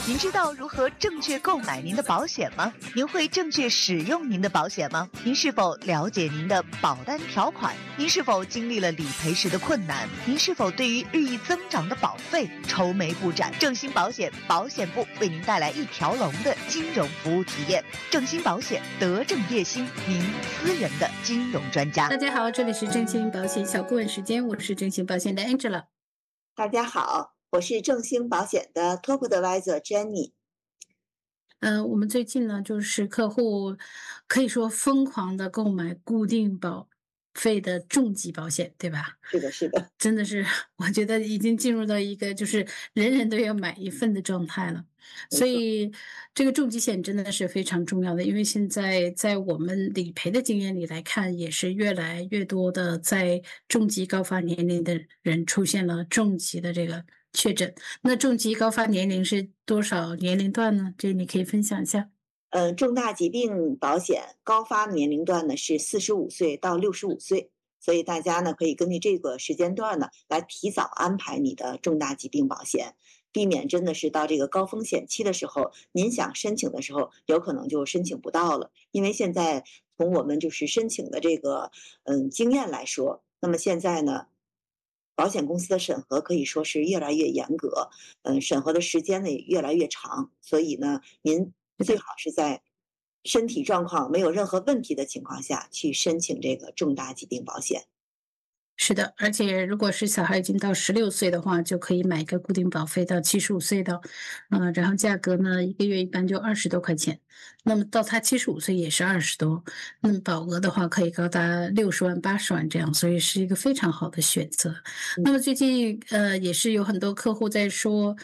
您知道如何正确购买您的保险吗？您会正确使用您的保险吗？您是否了解您的保单条款？您是否经历了理赔时的困难？您是否对于日益增长的保费愁眉不展？正兴保险保险部为您带来一条龙的金融服务体验。正兴保险，德正业兴，您私人的金融专家。 大家好，这里是正兴保险小顾问时间，我是正兴保险的 Angela。 大家好，我是正兴保险的 Top Advisor Jenny。 我们最近呢，就是客户可以说疯狂的购买固定保费的重疾保险，对吧？ 是的，是的， 真的是，我觉得已经进入到一个就是人人都要买一份的状态了。所以这个重疾险真的是非常重要的，因为现在在我们理赔的经验里来看，也是越来越多的在重疾高发年龄的人出现了重疾的这个确诊。那重疾高发年龄是多少年龄段呢？这你可以分享一下。 重大疾病保险高发年龄段呢是45岁到65岁，所以大家呢可以根据这个时间段呢来提早安排你的重大疾病保险，避免真的是到这个高风险期的时候，您想申请的时候有可能就申请不到了。因为现在从我们就是申请的这个经验来说，那么现在呢保险公司的审核可以说是越来越严格，审核的时间呢也越来越长，所以呢您最好是在身体状况没有任何问题的情况下去申请这个重大疾病保险。 是的，而且如果是小孩已经到16岁的话，就可以买一个固定保费到75岁的，然后价格呢一个月一般就20多块钱，那么到他75岁也是20多，那么保额的话可以高达60万、80万这样，所以是一个非常好的选择。那么最近也是有很多客户在说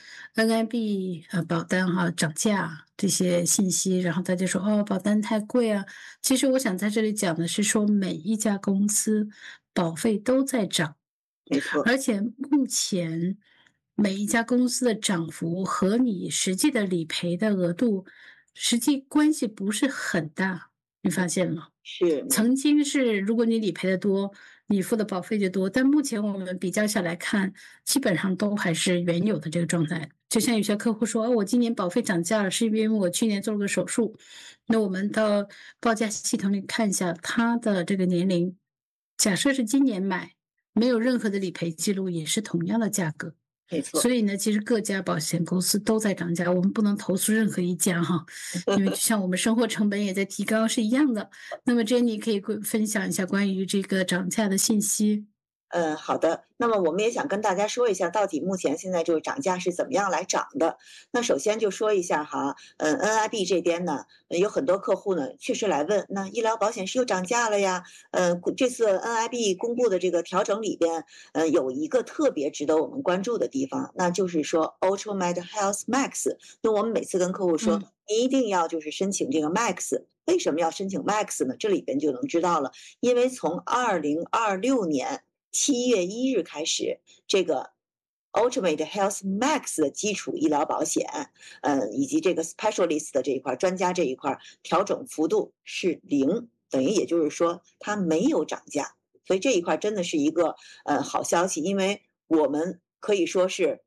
NIB 保单涨价这些信息，然后大家说保单太贵啊。其实我想在这里讲的是说每一家公司保费都在涨， 没错， 而且目前每一家公司的涨幅和你实际的理赔的额度实际关系不是很大，你发现吗？ 是曾经是如果你理赔的多，你付的保费就多，但目前我们比较下来看，基本上都还是原有的这个状态。就像有些客户说，我今年保费涨价了，是因为我去年做了个手术。那我们到报价系统里看一下他的这个年龄，假设是今年买，没有任何的理赔记录，也是同样的价格。 没错， 所以呢，其实各家保险公司都在涨价，我们不能投诉任何一家哈，因为就像我们生活成本也在提高是一样的。那么Jenny可以分享一下关于这个涨价的信息。 好的。那么我们也想跟大家说一下，到底目前现在这个涨价是怎么样来涨的。那首先就说一下哈，NIB 这边呢，有很多客户呢确实来问，那医疗保险是又涨价了呀？这次 NIB 公布的这个调整里边，有一个特别值得我们关注的地方，那就是说 Ultramed Health Max。那我们每次跟客户说，你一定要就是申请这个 Max。为什么要申请 Max 呢？这里边就能知道了，因为从2026年7月1日开始，这个 Ultimate Health Max 的基础医疗保险，以及这个 Specialist 的这一块专家这一块调整幅度是0，等于也就是说它没有涨价，所以这一块真的是一个好消息，因为我们可以说是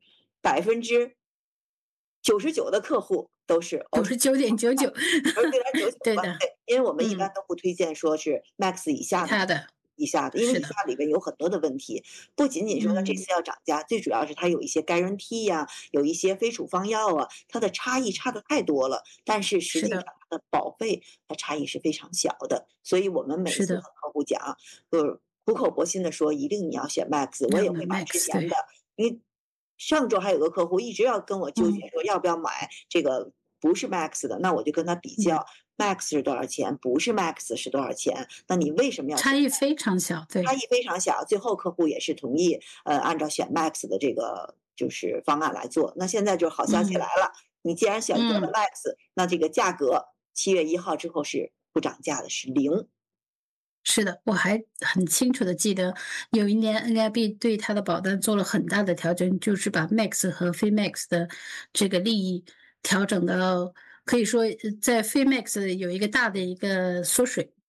99%的客户都是 99.99%，对的， 因为我们一般都不推荐说是 Max 以下的。因为以下里边有很多的问题，不仅仅说它这次要涨价，最主要是它有一些guarantee呀，有一些非处方药啊，它的差异差的太多了，但是实际上它的保费它差异是非常小的，所以我们每次和客户讲，就是苦口婆心的说，一定你要选 Max， 我也会把之前的，因为上周还有个客户一直要跟我纠结说要不要买这个不是 Max 的，那我就跟他比较。Max 是多少钱？不是 Max 是多少钱？那你为什么要差异非常小？对， 差异非常小。最后客户也是同意，按照选 Max 的这个就是方案来做。那现在就好消息来了，你既然选择了 Max，那这个价格7月1号之后是不涨价的，是0。 是的，我还很清楚的记得有一年 NIB 对它的保单做了很大的调整，就是把 Max 和非 Max 的这个利益调整到，可以说在非 Max 有一个大的一个缩水。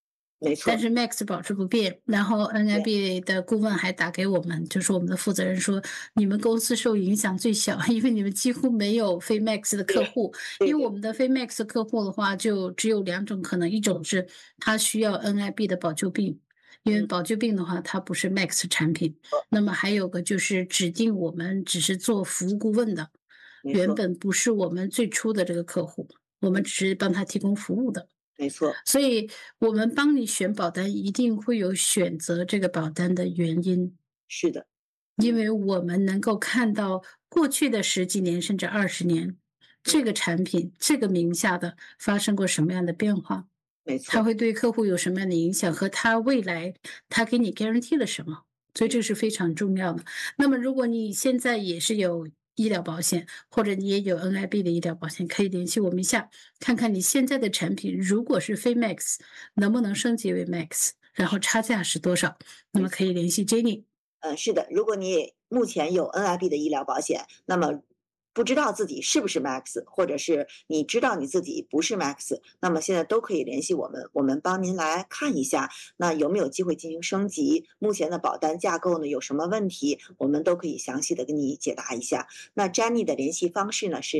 没错， 但是 Max 保持不变。然后 NIB 的顾问还打给我们，就是我们的负责人说，你们公司受影响最小，因为你们几乎没有非 Max 的客户。因为我们的非 Max 客户的话，就只有2种可能，一种是他需要 NIB 的保旧病。因为保旧病的话，它不是 Max 产品。那么还有个就是指定我们只是做服务顾问的，原本不是我们最初的这个客户，我们只是帮他提供服务的。 没错， 所以我们帮你选保单，一定会有选择这个保单的原因。 是的， 因为我们能够看到过去的10几年甚至20年，这个产品这个名下的发生过什么样的变化， 没错， 它会对客户有什么样的影响，和它未来它给你 guarantee 了什么，所以这是非常重要的。那么如果你现在也是有医疗保险，或者你也有 NIB 的医疗保险，可以联系我们一下，看看你现在的产品如果是非 Max 能不能升级为 Max， 然后差价是多少，那么可以联系 Jenny。 是的，如果你目前有 NIB 的医疗保险，那么不知道自己是不是 Max， 或者是你知道你自己不是 Max， 那么现在都可以联系我们，我们帮您来看一下，那有没有机会进行升级？目前的保单架构呢有什么问题？我们都可以详细的给你解答一下。那 Jenny 的联系方式呢是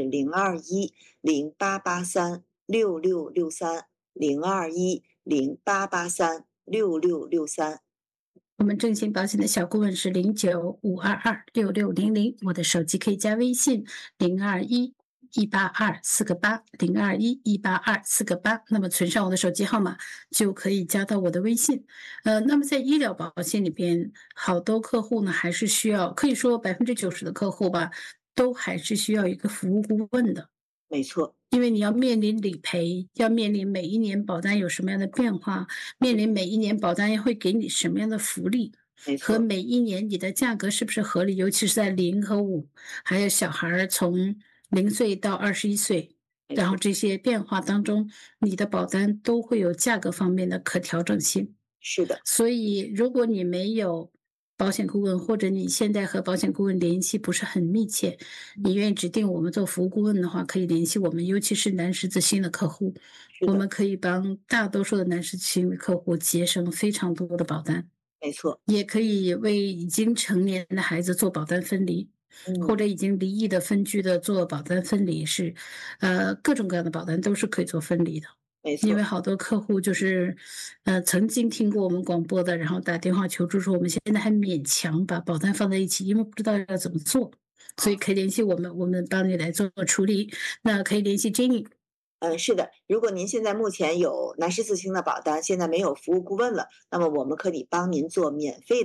021-0883-6663，021-0883-6663。 我们正兴保险的小顾问是0952266600，我的手机可以加微信021-182-4个8，021-182-4个8，那么存上我的手机号码就可以加到我的微信。那么在医疗保险里边，好多客户呢还是需要，可以说90%的客户吧，都还是需要一个服务顾问的。 没错， 因为你要面临理赔，要面临每一年保单有什么样的变化，面临每一年保单会给你什么样的福利，和每一年你的价格是不是合理，尤其是在0和5，还有小孩从0岁到21岁，然后这些变化当中，你的保单都会有价格方面的可调整性。 是的， 所以如果你没有保险顾问，或者你现在和保险顾问联系不是很密切，你愿意指定我们做服务顾问的话，可以联系我们，尤其是男十字星的客户，我们可以帮大多数的男十字星的客户节省非常多的保单。 没错， 也可以为已经成年的孩子做保单分离，或者已经离异的分居的做保单分离，是各种各样的保单都是可以做分离的。 没错， 因为好多客户就是曾经听过我们广播的，然后打电话求助说我们现在还勉强把保单放在一起，因为不知道要怎么做，所以可以联系我们，我们帮你来做处理。那可以联系 Jenny。 是的，如果您现在目前有男士自星的保单，现在没有服务顾问了，那么我们可以帮您做免费的